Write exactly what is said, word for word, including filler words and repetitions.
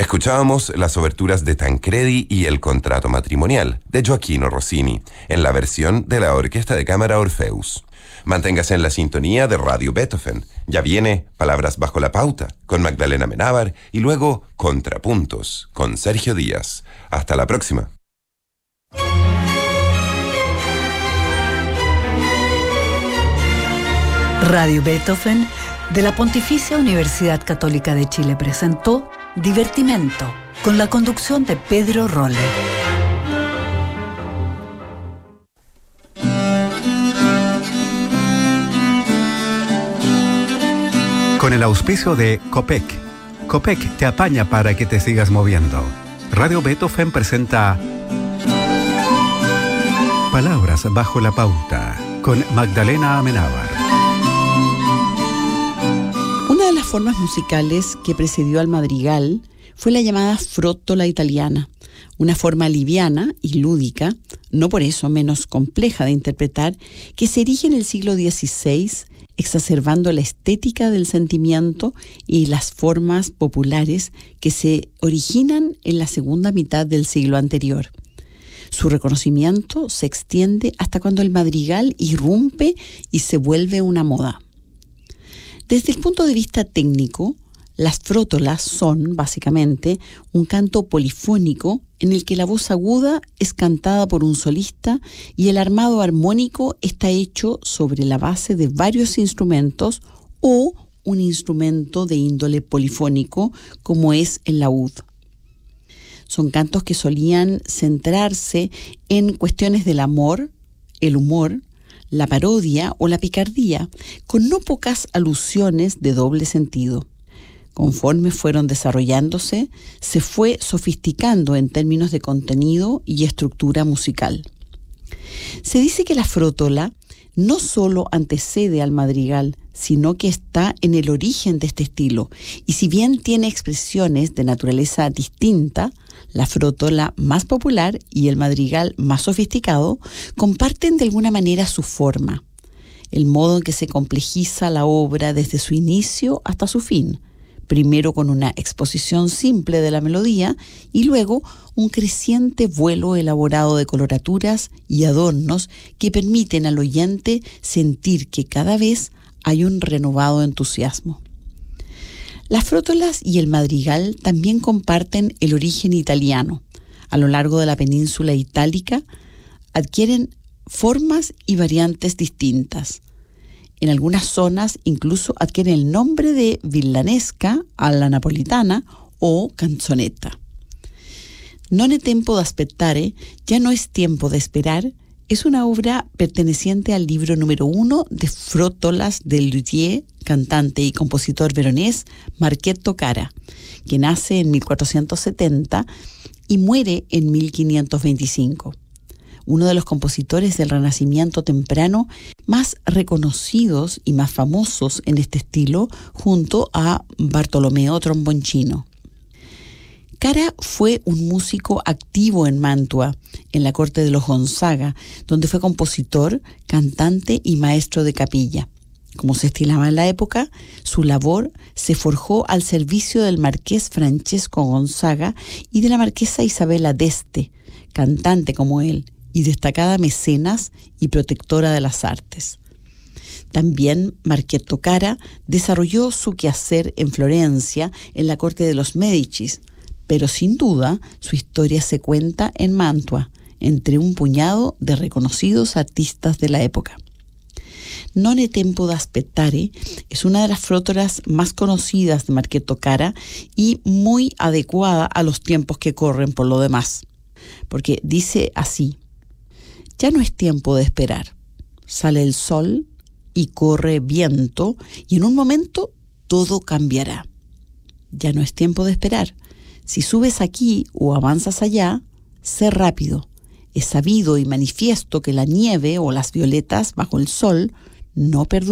Escuchábamos las oberturas de Tancredi y el contrato matrimonial de Gioachino Rossini, en la versión de la Orquesta de Cámara Orfeus. Manténgase en la sintonía de Radio Beethoven. Ya viene Palabras bajo la pauta con Magdalena Amenábar y luego Contrapuntos con Sergio Díaz. Hasta la próxima. Radio Beethoven de la Pontificia Universidad Católica de Chile presentó Divertimento con la conducción de Pedro Rolle. Con el auspicio de Copec. Copec te apaña para que te sigas moviendo. Radio Beethoven presenta Palabras bajo la pauta con Magdalena Amenábar. Una de las formas musicales que precedió al madrigal fue la llamada frótola italiana, una forma liviana y lúdica, no por eso menos compleja de interpretar, que se erige en el siglo dieciséis, exacerbando la estética del sentimiento y las formas populares que se originan en la segunda mitad del siglo anterior. Su reconocimiento se extiende hasta cuando el madrigal irrumpe y se vuelve una moda. Desde el punto de vista técnico, las frótolas son, básicamente, un canto polifónico en el que la voz aguda es cantada por un solista y el armado armónico está hecho sobre la base de varios instrumentos o un instrumento de índole polifónico, como es el laúd. Son cantos que solían centrarse en cuestiones del amor, el humor, la parodia o la picardía, con no pocas alusiones de doble sentido. Conforme fueron desarrollándose, se fue sofisticando en términos de contenido y estructura musical. Se dice que la frótola no solo antecede al madrigal, sino que está en el origen de este estilo, y si bien tiene expresiones de naturaleza distinta, la frótola más popular y el madrigal más sofisticado comparten de alguna manera su forma, el modo en que se complejiza la obra desde su inicio hasta su fin, primero con una exposición simple de la melodía y luego un creciente vuelo elaborado de coloraturas y adornos que permiten al oyente sentir que cada vez hay un renovado entusiasmo. Las frótolas y el madrigal también comparten el origen italiano. A lo largo de la península itálica adquieren formas y variantes distintas. En algunas zonas incluso adquieren el nombre de villanesca alla napolitana o canzonetta. Non è tempo d'aspettare, ya no es tiempo de esperar, es una obra perteneciente al libro número uno de frótolas del luthier, cantante y compositor veronés Marchetto Cara, que nace en mil cuatrocientos setenta y muere en mil quinientos veinticinco. Uno de los compositores del Renacimiento temprano más reconocidos y más famosos en este estilo, junto a Bartolomeo Tromboncino. Cara fue un músico activo en Mantua, en la corte de los Gonzaga, donde fue compositor, cantante y maestro de capilla. Como se estilaba en la época, su labor se forjó al servicio del marqués Francesco Gonzaga y de la marquesa Isabella d'Este, cantante como él, y destacada mecenas y protectora de las artes. También Marchetto Cara desarrolló su quehacer en Florencia, en la corte de los Médicis, pero sin duda su historia se cuenta en Mantua, entre un puñado de reconocidos artistas de la época. Non è tempo d'aspettare es una de las frótolas más conocidas de Marchetto Cara y muy adecuada a los tiempos que corren por lo demás, porque dice así: ya no es tiempo de esperar. Sale el sol y corre viento y en un momento todo cambiará. Ya no es tiempo de esperar. Si subes aquí o avanzas allá, sé rápido. Es sabido y manifiesto que la nieve o las violetas bajo el sol no perduran.